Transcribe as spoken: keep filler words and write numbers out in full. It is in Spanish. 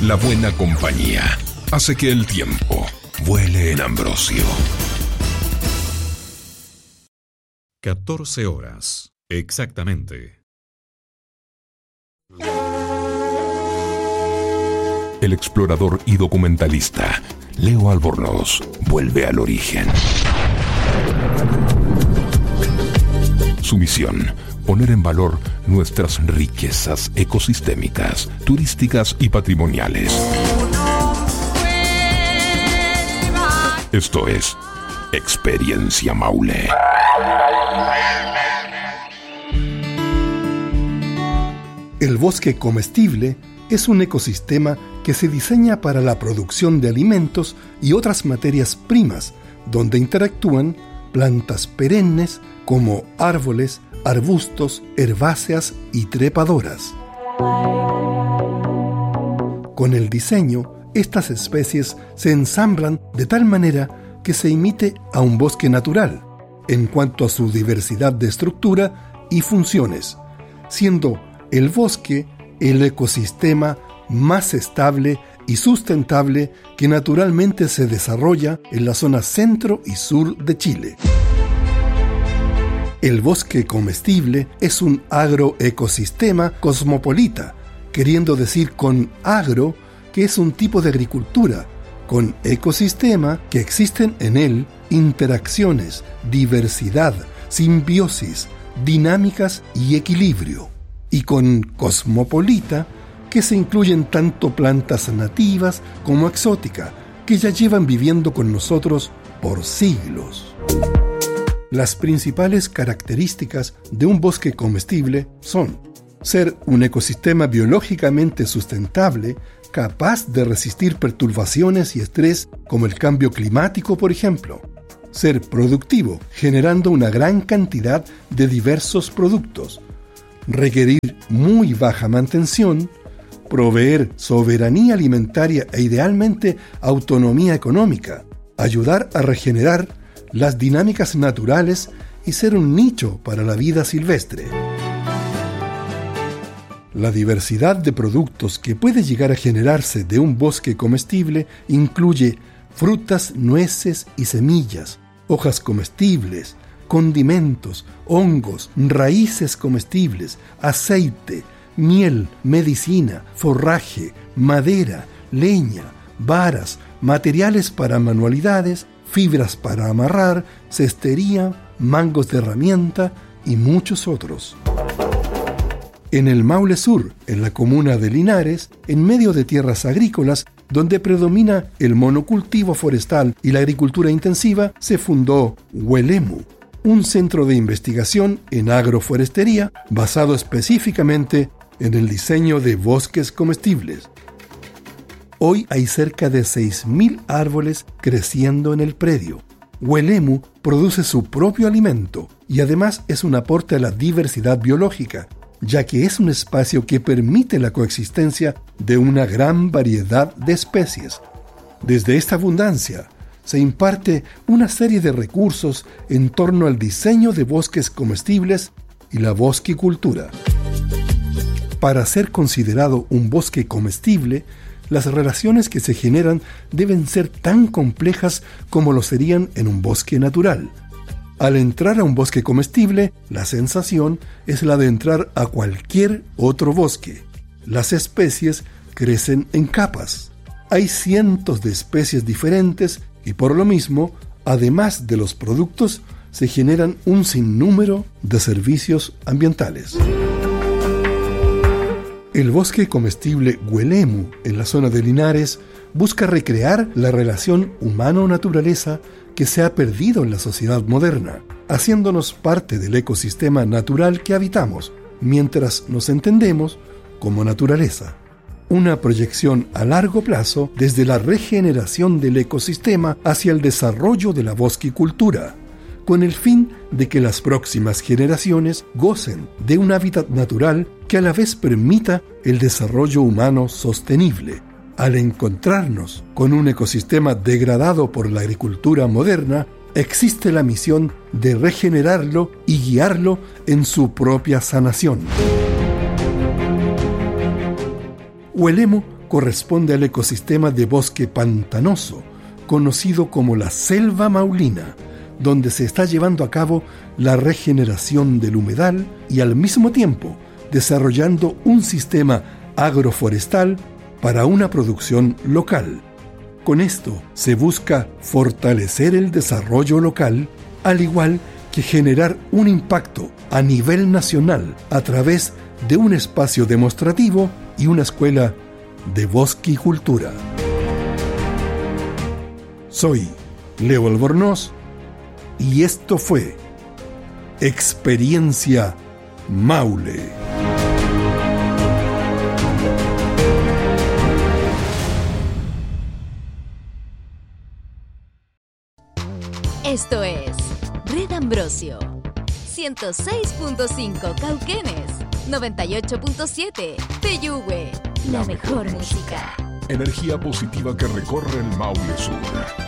La buena compañía hace que el tiempo vuele en Ambrosio. catorce horas, exactamente. El explorador y documentalista Leo Albornoz vuelve al origen. Su misión: poner en valor nuestras riquezas ecosistémicas, turísticas y patrimoniales. Esto es Experiencia Maule. El bosque comestible es un ecosistema que se diseña para la producción de alimentos y otras materias primas, donde interactúan plantas perennes como árboles, arbustos, herbáceas y trepadoras. Con el diseño, estas especies se ensamblan de tal manera que se imite a un bosque natural, en cuanto a su diversidad de estructura y funciones, siendo el bosque el ecosistema más estable y sustentable que naturalmente se desarrolla en la zona centro y sur de Chile. El bosque comestible es un agroecosistema cosmopolita, queriendo decir con agro que es un tipo de agricultura, con ecosistema que existen en él interacciones, diversidad, simbiosis, dinámicas y equilibrio, y con cosmopolita que se incluyen tanto plantas nativas como exóticas que ya llevan viviendo con nosotros por siglos. Las principales características de un bosque comestible son ser un ecosistema biológicamente sustentable, capaz de resistir perturbaciones y estrés como el cambio climático, por ejemplo; ser productivo, generando una gran cantidad de diversos productos; requerir muy baja mantención; proveer soberanía alimentaria e idealmente autonomía económica; ayudar a regenerar las dinámicas naturales y ser un nicho para la vida silvestre. La diversidad de productos que puede llegar a generarse de un bosque comestible incluye frutas, nueces y semillas, hojas comestibles, condimentos, hongos, raíces comestibles, aceite, miel, medicina, forraje, madera, leña, varas, materiales para manualidades, fibras para amarrar, cestería, mangos de herramienta y muchos otros. En el Maule Sur, en la comuna de Linares, en medio de tierras agrícolas, donde predomina el monocultivo forestal y la agricultura intensiva, se fundó Huelemu, un centro de investigación en agroforestería basado específicamente en el diseño de bosques comestibles. Hoy hay cerca de seis mil árboles creciendo en el predio. Huelemu produce su propio alimento y además es un aporte a la diversidad biológica, ya que es un espacio que permite la coexistencia de una gran variedad de especies. Desde esta abundancia se imparte una serie de recursos en torno al diseño de bosques comestibles y la bosquicultura. Para ser considerado un bosque comestible, las relaciones que se generan deben ser tan complejas como lo serían en un bosque natural. Al entrar a un bosque comestible, la sensación es la de entrar a cualquier otro bosque. Las especies crecen en capas. Hay cientos de especies diferentes y por lo mismo, además de los productos, se generan un sinnúmero de servicios ambientales. El bosque comestible Huelemu, en la zona de Linares, busca recrear la relación humano-naturaleza que se ha perdido en la sociedad moderna, haciéndonos parte del ecosistema natural que habitamos, mientras nos entendemos como naturaleza. Una proyección a largo plazo desde la regeneración del ecosistema hacia el desarrollo de la bosquicultura, con el fin de que las próximas generaciones gocen de un hábitat natural que a la vez permita el desarrollo humano sostenible. Al encontrarnos con un ecosistema degradado por la agricultura moderna, existe la misión de regenerarlo y guiarlo en su propia sanación. Huelemu corresponde al ecosistema de bosque pantanoso, conocido como la selva maulina, donde se está llevando a cabo la regeneración del humedal y al mismo tiempo desarrollando un sistema agroforestal para una producción local. Con esto se busca fortalecer el desarrollo local, al igual que generar un impacto a nivel nacional a través de un espacio demostrativo y una escuela de bosquicultura. Soy Leo Albornoz y esto fue Experiencia Maule. Esto es Red Ambrosio, ciento seis punto cinco Cauquenes, noventa y ocho punto siete Peyúgue, la mejor música. Energía positiva que recorre el Maule Sur.